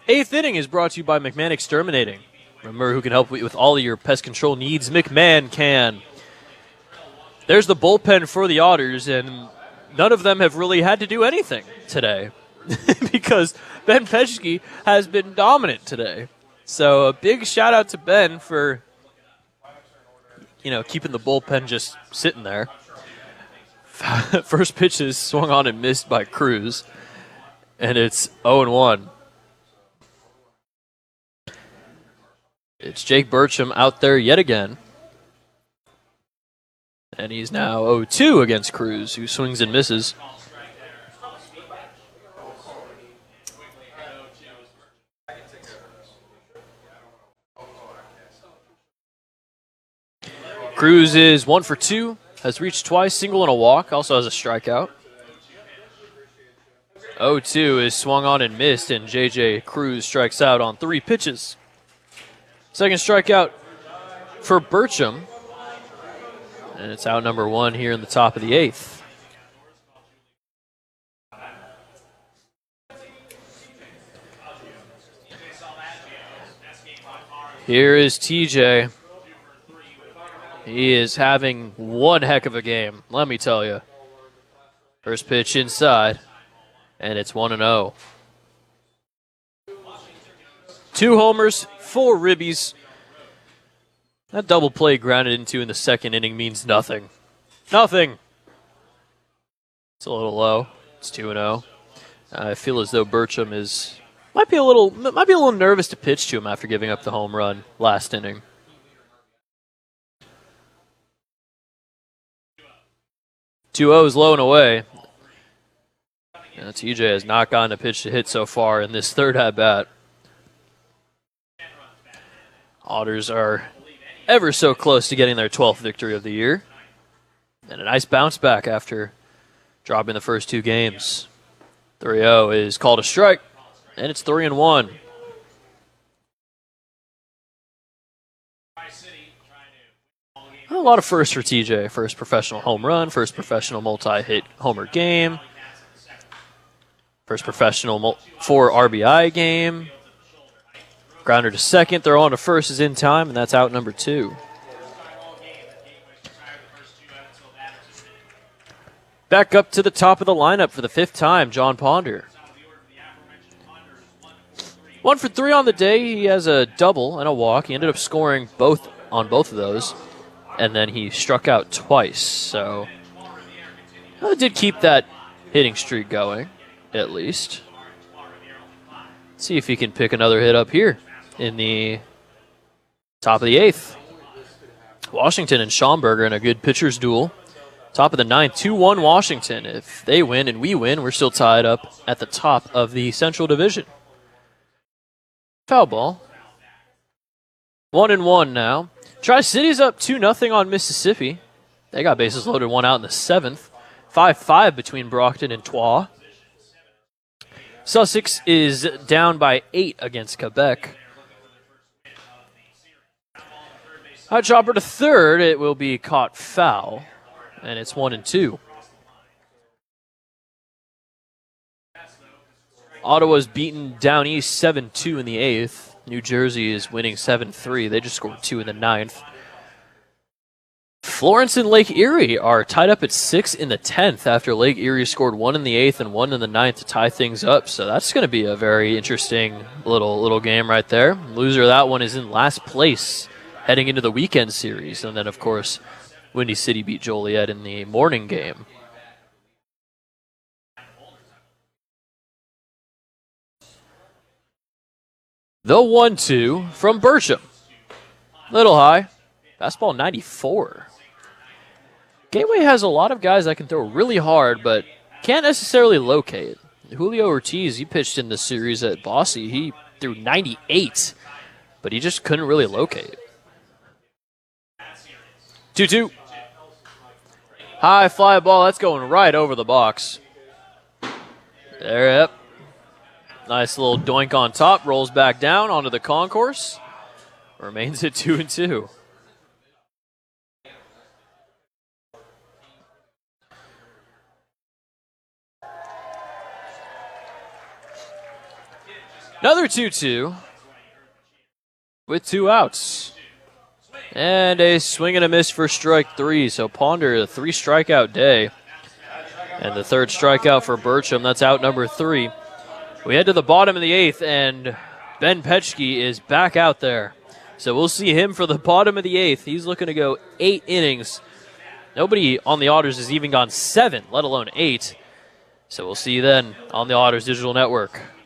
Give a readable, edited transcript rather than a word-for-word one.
Eighth inning is brought to you by McMahon Exterminating. Remember who can help you with all of your pest control needs? McMahon can. There's the bullpen for the Otters, and none of them have really had to do anything today because Ben Pesky has been dominant today. So a big shout out to Ben for, keeping the bullpen just sitting there. First pitch is swung on and missed by Cruz, and it's 0-1. It's Jake Burcham out there yet again. And he's now 0-2 against Cruz, who swings and misses. Cruz is 1 for 2, has reached twice, single and a walk, also has a strikeout. 0-2 is swung on and missed, and J.J. Cruz strikes out on 3 pitches. Second strikeout for Burcham. And it's out number 1 here in the top of the 8th. Here is TJ. He is having one heck of a game, let me tell you. First pitch inside, and it's 1-0. 2 homers, 4 ribbies. That double play grounded into in the second inning means nothing. Nothing. It's a little low. It's 2-0. I feel as though Burcham might be a little nervous to pitch to him after giving up the home run last inning. 2-0 is low and away. TJ has not gotten a pitch to hit so far in this third at-bat. Otters are ever so close to getting their 12th victory of the year. And a nice bounce back after dropping the first 2 games. 3-0 is called a strike, and it's 3-1. A lot of firsts for TJ. First professional home run, first professional multi-hit homer game, first professional 4 RBI game. Grounder to second, throw on to first is in time, and that's out number 2. Back up to the top of the lineup for the 5th time, John Ponder. 1 for 3 on the day. He has a double and a walk. He ended up scoring on both of those, and then he struck out twice. So did keep that hitting streak going, at least. Let's see if he can pick another hit up here in the top of the 8th. Washington and Schomburger in a good pitcher's duel. Top of the 9th, 2-1 Washington. If they win and we win, we're still tied up at the top of the Central Division. Foul ball. 1-1 now. Tri-City's up 2-0 on Mississippi. They got bases loaded, 1 out in the 7th. 5-5 between Brockton and Troyes. Sussex is down by 8 against Quebec. High chopper to third. It will be caught foul, and it's 1-2. Ottawa's beaten down east 7-2 in the 8th. New Jersey is winning 7-3. They just scored 2 in the 9th. Florence and Lake Erie are tied up at 6 in the 10th after Lake Erie scored 1 in the 8th and 1 in the 9th to tie things up. So that's going to be a very interesting little game right there. Loser of that one is in last place heading into the weekend series. And then, of course, Windy City beat Joliet in the morning game. The 1-2 from Burcham. Little high. Fastball 94. Gateway has a lot of guys that can throw really hard, but can't necessarily locate. Julio Ortiz, he pitched in the series at Bosse. He threw 98, but he just couldn't really locate. 2-2. High fly ball. That's going right over the box. There, yep. Nice little doink on top. Rolls back down onto the concourse. Remains at 2-2. Another 2-2 with 2 outs. And a swing and a miss for strike 3. So Ponder, a 3 strikeout day. And the 3rd strikeout for Bertram. That's out number 3. We head to the bottom of the 8th, and Ben Petchke is back out there. So we'll see him for the bottom of the 8th. He's looking to go 8 innings. Nobody on the Otters has even gone 7, let alone 8. So we'll see you then on the Otters Digital Network.